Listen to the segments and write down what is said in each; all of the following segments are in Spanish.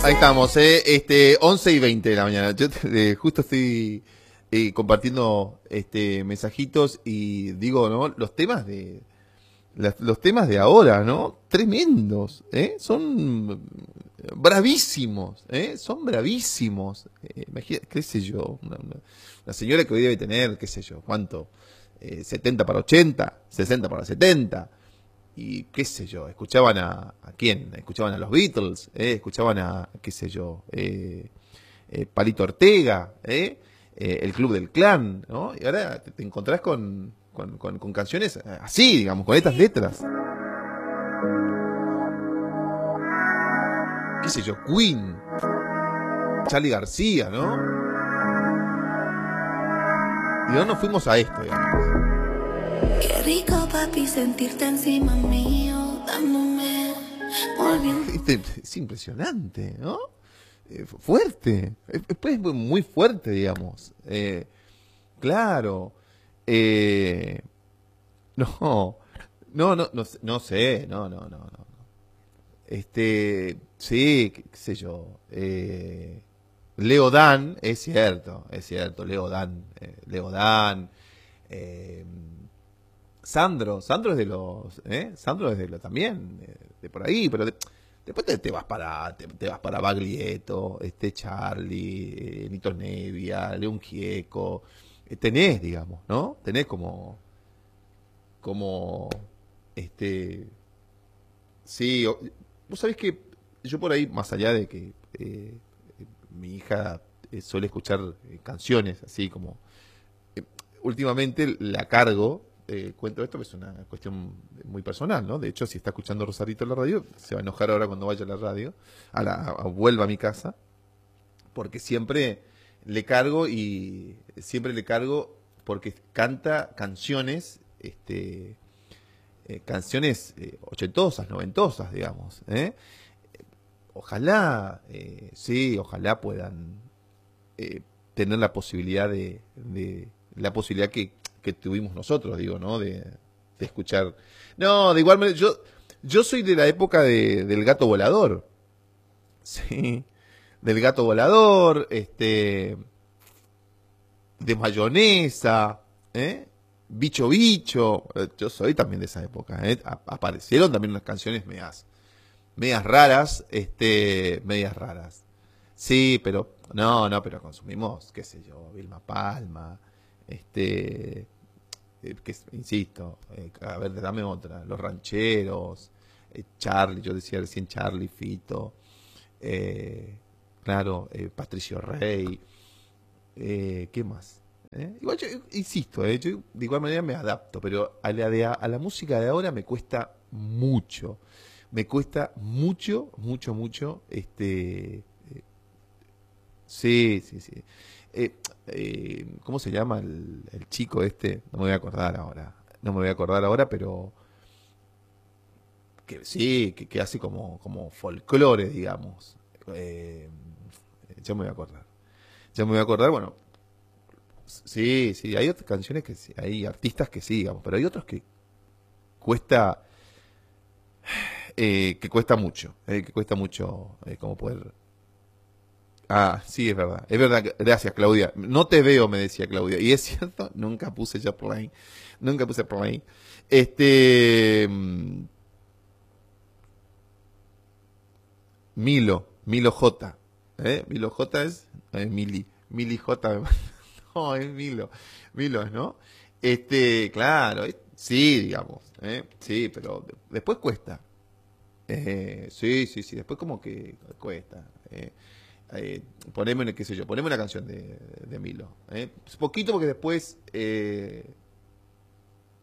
Ahí estamos, 11:20 de la mañana. Yo justo estoy compartiendo mensajitos y digo, ¿no? Los temas de ahora, ¿no? Tremendos, son bravísimos, son bravísimos. Imagina, qué sé yo, una señora que hoy debe tener, qué sé yo, ¿cuánto? 70 para 80, 60 para 70. Y qué sé yo, escuchaban a quién, escuchaban a los Beatles, escuchaban a, qué sé yo, Palito Ortega, el Club del Clan, ¿no? Y ahora te encontrás con canciones así, digamos, con estas letras. Qué sé yo, Queen, Charly García, ¿no? Y ahora nos fuimos a esto, digamos. Qué rico, papi, sentirte encima mío, dándome, volviendo. Es impresionante, ¿no? Fuerte. Es muy fuerte, digamos. Claro. No, no sé, no. Sí, qué sé yo. Leo Dan, es cierto, Leo Dan. Eh, Sandro es de los, Sandro es de los también, de por ahí, pero después te vas para Baglietto, Charlie, Nito Nevia, León Gieco, tenés, digamos, ¿no? Tenés como, sí, vos sabés que yo por ahí, más allá de que mi hija suele escuchar canciones, así como, últimamente la cargo. Cuento esto, que es una cuestión muy personal, ¿no? De hecho, si está escuchando Rosarito en la radio, se va a enojar ahora cuando vaya a la radio, vuelva a mi casa, porque siempre le cargo porque canta canciones, canciones ochentosas, noventosas, digamos, Ojalá, sí, ojalá puedan tener la posibilidad la posibilidad que tuvimos nosotros, digo, ¿no? De escuchar. No, de igual manera, yo soy de la época del gato volador. Sí, del gato volador, de mayonesa, bicho bicho. Yo soy también de esa época, aparecieron también unas canciones medias raras, medias raras. Sí, pero pero consumimos, qué sé yo, Vilma Palma, insisto, a ver, dame otra, Los Rancheros, Charlie, yo decía recién Charlie, Fito, claro, Patricio Rey, ¿qué más? Igual yo insisto, yo de igual manera me adapto, pero a la música de ahora me cuesta mucho. Me cuesta mucho. Sí. ¿Cómo se llama el chico este? No me voy a acordar ahora. No me voy a acordar ahora, pero que sí, que hace como folclore, digamos. Ya me voy a acordar. Bueno, sí, hay otras canciones que sí, hay artistas que sí, digamos, pero hay otros que cuesta mucho, como poder. Ah, sí, es verdad, gracias Claudia, no te veo, me decía Claudia, y es cierto, nunca puse Play, Milo J, Milo J es, Mili J, no, es Milo, ¿no? Claro, sí, digamos, sí, pero después cuesta. Sí, después como que cuesta. Qué sé yo, poneme una canción de Milo. Poquito porque después,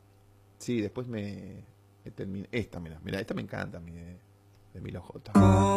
sí, después me termina. Esta, mira, esta me encanta a mí, de Milo J.